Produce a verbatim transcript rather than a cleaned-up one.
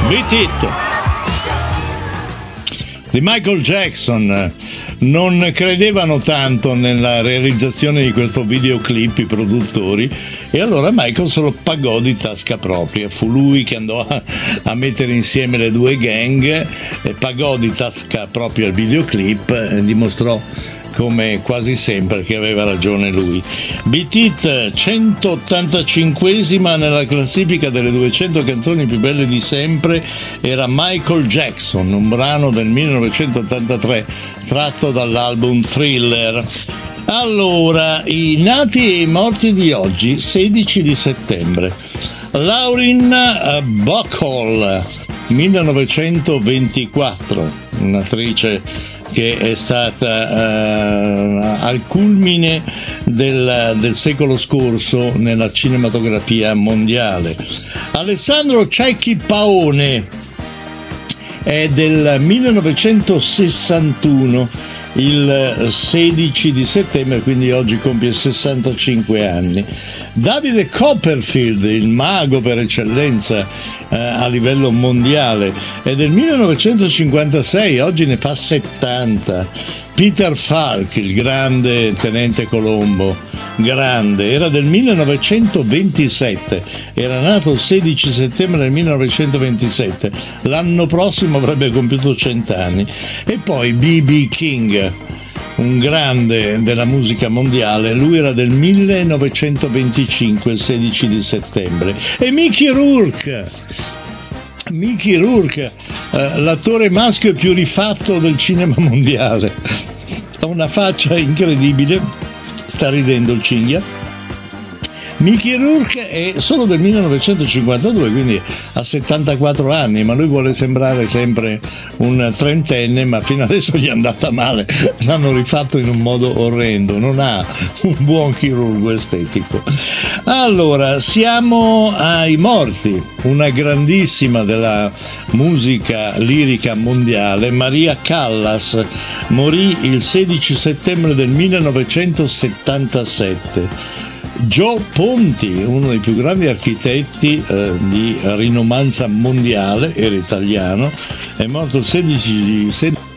Beat It di Michael Jackson. Non credevano tanto nella realizzazione di questo videoclip i produttori, e allora Michael se lo pagò di tasca propria. Fu lui che andò a, a mettere insieme le due gang e pagò di tasca propria il videoclip e dimostrò, come quasi sempre, che aveva ragione lui. Beat It, centottantacinquesima nella classifica delle duecento canzoni più belle di sempre, era Michael Jackson, un brano del millenovecentottantatré tratto dall'album Thriller. Allora, i nati e i morti di oggi, sedici di settembre. Lauren Bacall, millenovecentoventiquattro, un'attrice che è stata uh, al culmine del, del secolo scorso nella cinematografia mondiale. Alessandro Cecchi Paone è del millenovecentosessantuno, il sedici di settembre, quindi oggi compie sessantacinque anni. Davide Copperfield, il mago per eccellenza eh, a livello mondiale, è del millenovecentocinquantasei, oggi ne fa settanta. Peter Falk, il grande tenente Colombo, grande, era del millenovecentoventisette, era nato il sedici settembre del millenovecentoventisette, l'anno prossimo avrebbe compiuto cent'anni. E poi B B King, un grande della musica mondiale, lui era del millenovecentoventicinque, il sedici di settembre. E Mickey Rourke, Mickey Rourke, eh, l'attore maschio più rifatto del cinema mondiale, ha una faccia incredibile, sta ridendo il cinghia. Mickey Rourke è solo del millenovecentocinquantadue, quindi ha settantaquattro anni, ma lui vuole sembrare sempre un trentenne, ma fino adesso gli è andata male, l'hanno rifatto in un modo orrendo, non ha un buon chirurgo estetico. Allora, siamo ai morti. Una grandissima della musica lirica mondiale, Maria Callas, morì il sedici settembre del millenovecentosettantasette. Joe Ponti, uno dei più grandi architetti eh, di rinomanza mondiale, era italiano, è morto il sedici